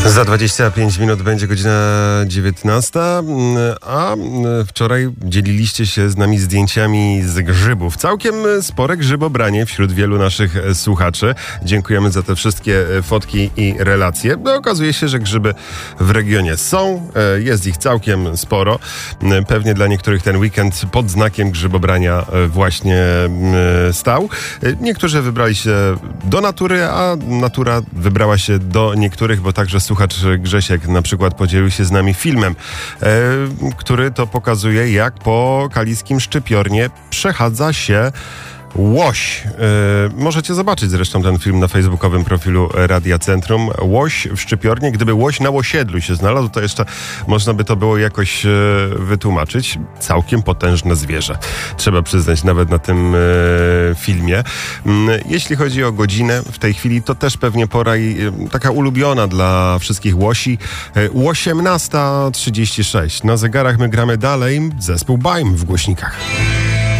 Za 25 minut będzie godzina 19, a wczoraj dzieliliście się z nami zdjęciami z grzybów. Całkiem spore grzybobranie wśród wielu naszych słuchaczy. Dziękujemy za te wszystkie fotki i relacje. No, okazuje się, że grzyby w regionie są, jest ich całkiem sporo. Pewnie dla niektórych ten weekend pod znakiem grzybobrania właśnie stał. Niektórzy wybrali się do natury, a natura wybrała się do niektórych, bo także słuchacz Grzesiek na przykład podzielił się z nami filmem, który to pokazuje, jak po kaliskim Szczypiornie przechadza się łoś. Możecie zobaczyć zresztą ten film na facebookowym profilu Radia Centrum. Łoś w Szczypiornie. Gdyby łoś na łosiedlu się znalazł, to jeszcze można by to było jakoś wytłumaczyć. Całkiem potężne zwierzę. Trzeba przyznać nawet na tym filmie. Jeśli chodzi o godzinę w tej chwili, to też pewnie pora taka ulubiona dla wszystkich łosi. 18:36. Na zegarach my gramy dalej. Zespół Baim w głośnikach.